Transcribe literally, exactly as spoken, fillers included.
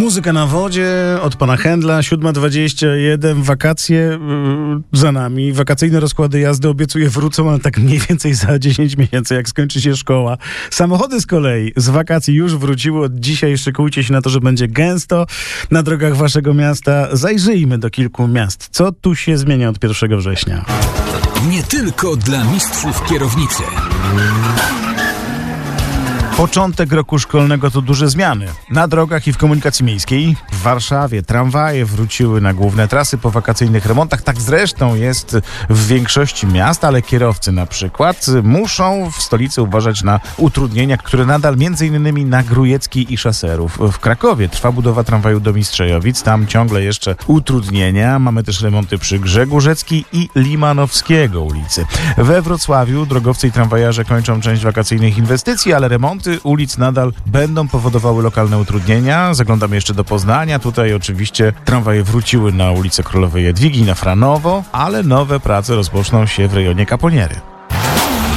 Muzyka na wodzie od pana Händla, siódma dwadzieścia jeden, wakacje yy, za nami, wakacyjne rozkłady jazdy obiecuję wrócą, ale tak mniej więcej za dziesięć miesięcy, jak skończy się szkoła. Samochody z kolei z wakacji już wróciły, od dzisiaj szykujcie się na to, że będzie gęsto na drogach waszego miasta. Zajrzyjmy do kilku miast. Co tu się zmienia od pierwszego września? Nie tylko dla mistrzów kierownicy. Początek roku szkolnego to duże zmiany. Na drogach i w komunikacji miejskiej. W Warszawie tramwaje wróciły na główne trasy po wakacyjnych remontach. Tak zresztą jest w większości miast, ale kierowcy na przykład muszą w stolicy uważać na utrudnienia, które nadal między innymi na Grójeckiej i Szaserów. W Krakowie trwa budowa tramwaju do Mistrzejowic. Tam ciągle jeszcze utrudnienia. Mamy też remonty przy Grzegórzeckiej i Limanowskiego ulicy. We Wrocławiu drogowcy i tramwajarze kończą część wakacyjnych inwestycji, ale remonty ulic nadal będą powodowały lokalne utrudnienia. Zaglądamy jeszcze do Poznania. Tutaj oczywiście tramwaje wróciły na ulicę Królowej Jadwigi, na Franowo, ale nowe prace rozpoczną się w rejonie Kaponiery.